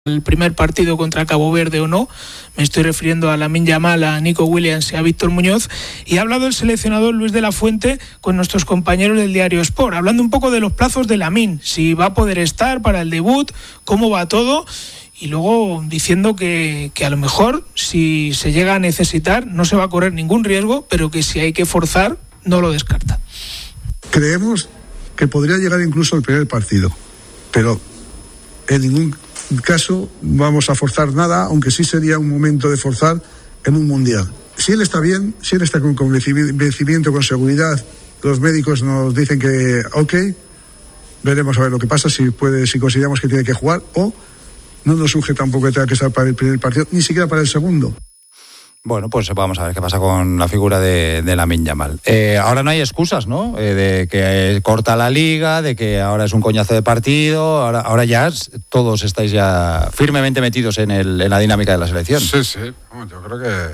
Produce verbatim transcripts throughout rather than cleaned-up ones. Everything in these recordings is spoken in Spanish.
el primer partido contra Cabo Verde o no. Me estoy refiriendo a Lamine Yamal, a Nico Williams y a Víctor Muñoz. Y ha hablado el seleccionador Luis de la Fuente con nuestros compañeros del diario Sport, hablando un poco de los plazos de Lamine, si va a poder estar para el debut, cómo va todo, y luego diciendo que, que a lo mejor si se llega a necesitar no se va a correr ningún riesgo, pero que si hay que forzar no lo descarta. Creemos que podría llegar incluso el primer partido, pero en ningún caso vamos a forzar nada, aunque sí sería un momento de forzar en un mundial. Si él está bien, si él está con convencimiento, con seguridad, los médicos nos dicen que ok, veremos a ver lo que pasa, si puede, si consideramos que tiene que jugar, o no nos surge tampoco que tenga que estar para el primer partido, ni siquiera para el segundo. Bueno, pues vamos a ver qué pasa con la figura de, de Lamine Yamal. Eh, ahora no hay excusas, ¿no? Eh, de que corta la liga, de que ahora es un coñazo de partido, ahora, ahora ya todos estáis ya firmemente metidos en, el, en la dinámica de la selección. Sí, sí, yo creo que...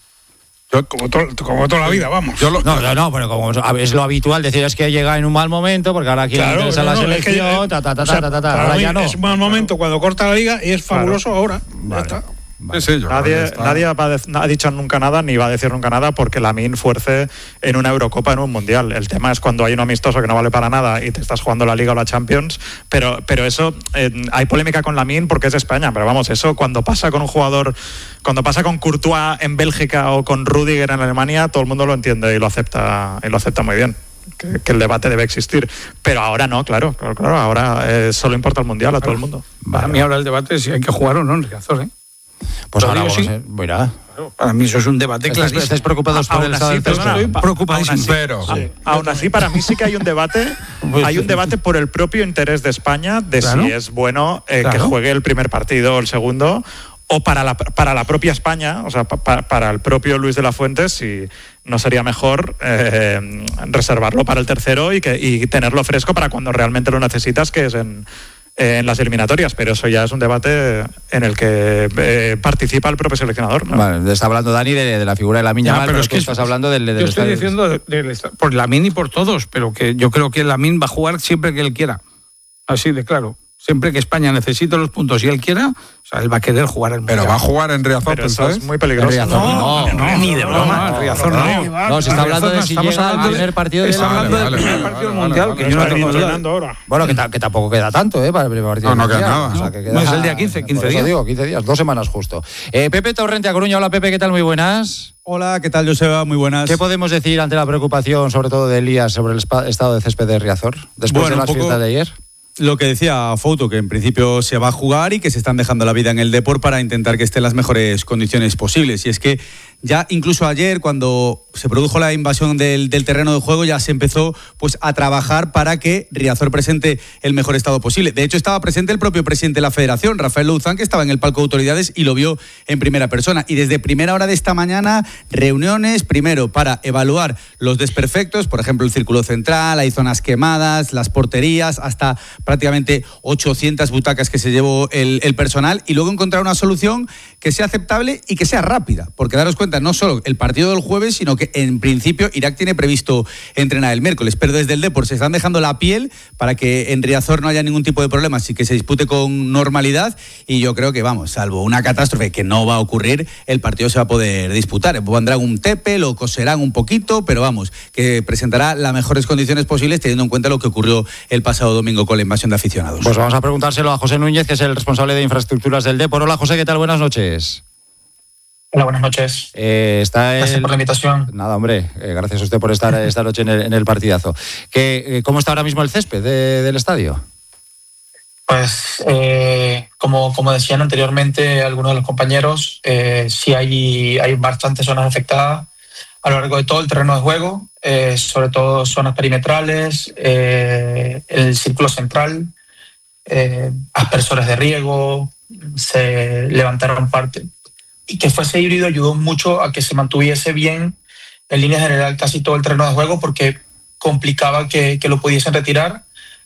Yo, como, to, como toda la vida, vamos. Yo lo, no, no, no, pero como es lo habitual, decir es que llega en un mal momento, porque ahora quiere claro, interesa no, la no, selección, es que, ta, ta, ta, o sea, ta, ta, ta, para ahora mí ya no. Es un mal momento cuando corta la liga y es fabuloso claro. ahora. Vale. Ya está. Vale. Sí, sí, nadie nadie ha dicho nunca nada ni va a decir nunca nada porque Lamine fuerce en una Eurocopa, en un Mundial. El tema es cuando hay un amistoso que no vale para nada y te estás jugando la Liga o la Champions, pero, pero eso, eh, hay polémica con Lamine porque es de España, pero vamos, eso cuando pasa con un jugador, cuando pasa con Courtois en Bélgica o con Rüdiger en Alemania, todo el mundo lo entiende y lo acepta, y lo acepta muy bien. Que, que el debate debe existir, pero ahora no, claro, claro, claro ahora eh, solo importa el Mundial a todo el mundo. Para mí ahora el debate es si hay que jugar o no en Riazor, ¿eh? Pues ahora vamos sí. a Mira. Para mí eso es un debate clarísimo. ¿Estáis preocupados por el estado del perdona, Estoy preocupadísimo. Aún así, pero, sí. aún así, para mí sí que hay un debate, hay un debate por el propio interés de España de claro. si es bueno eh, claro. que juegue el primer partido o el segundo, o para la, para la propia España, o sea, pa, para el propio Luis de la Fuente, si no sería mejor eh, reservarlo para el tercero y, que, y tenerlo fresco para cuando realmente lo necesitas, que es en... en las eliminatorias, pero eso ya es un debate en el que eh, participa el propio seleccionador, ¿no? Vale, está hablando Dani de, de la figura de Lamine Yamal, pero, pero es que estás hablando del, del yo estoy estadio. diciendo de, de, por Lamine y por todos, pero que yo creo que Lamine va a jugar siempre que él quiera, así de claro. Siempre que España necesite los puntos y él quiera, o sea, él va a querer jugar el mundial. Pero va a jugar en Riazor, pero eso es muy peligroso. Riazor, no, no, no, ni de broma. No, Riazor no. No, no, se está hablando de si llega al primer partido del hablando del primer partido del mundial, que yo no tengo duda. ahora. Bueno, que, que tampoco queda tanto, ¿eh? Para el primer partido. No, no queda nada. O sea, que queda, no es el día quince, quince días. Digo, quince días, dos semanas justo. Eh, Pepe Torrente, A Coruña. Hola, Pepe, ¿qué tal? Muy buenas. Hola, ¿qué tal, Joseba? Muy buenas. ¿Qué podemos decir ante la preocupación, sobre todo de Elías, sobre el estado de césped de Riazor, después bueno, de las fiestas de ayer? Lo que decía Fouto, que en principio se va a jugar y que se están dejando la vida en el Depor para intentar que esté en las mejores condiciones posibles. Y es que ya incluso ayer, cuando se produjo la invasión del, del terreno de juego, ya se empezó pues a trabajar para que Riazor presente el mejor estado posible. De hecho, estaba presente el propio presidente de la Federación, Rafael Louzán, que estaba en el palco de autoridades y lo vio en primera persona. Y desde primera hora de esta mañana, reuniones, primero para evaluar los desperfectos, por ejemplo, el círculo central, hay zonas quemadas, las porterías, hasta prácticamente ochocientas butacas que se llevó el, el personal, y luego encontrar una solución que sea aceptable y que sea rápida, porque daros cuenta, no solo el partido del jueves, sino que en principio Irak tiene previsto entrenar el miércoles, pero desde el Depor se están dejando la piel para que en Riazor no haya ningún tipo de problemas y que se dispute con normalidad, y yo creo que, vamos, salvo una catástrofe que no va a ocurrir, el partido se va a poder disputar. Pondrán un tepe, lo coserán un poquito, pero vamos, que presentará las mejores condiciones posibles teniendo en cuenta lo que ocurrió el pasado domingo con la invasión de aficionados. Pues vamos a preguntárselo a José Núñez, que es el responsable de infraestructuras del Depor. Hola, José, ¿qué tal? Buenas noches. Hola, buenas noches. Eh, está Gracias el... por la invitación. Nada, hombre, eh, gracias a usted por estar esta noche en el, en el partidazo. ¿Qué, eh, ¿Cómo está ahora mismo el césped de, del estadio? Pues, eh, como, como decían anteriormente algunos de los compañeros, eh, sí hay, hay bastantes zonas afectadas a lo largo de todo el terreno de juego, eh, sobre todo zonas perimetrales, eh, el círculo central, eh, aspersores de riego, se levantaron parte. Y que fuese híbrido ayudó mucho a que se mantuviese bien en línea general casi todo el terreno de juego, porque complicaba que, que lo pudiesen retirar,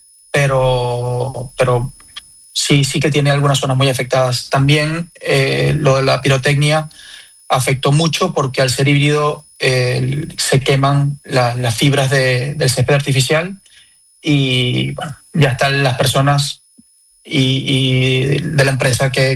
pero, pero sí, sí que tiene algunas zonas muy afectadas. También eh, lo de la pirotecnia afectó mucho porque al ser híbrido eh, se queman la, las fibras de, del césped artificial y bueno, ya están las personas y, y de la empresa que,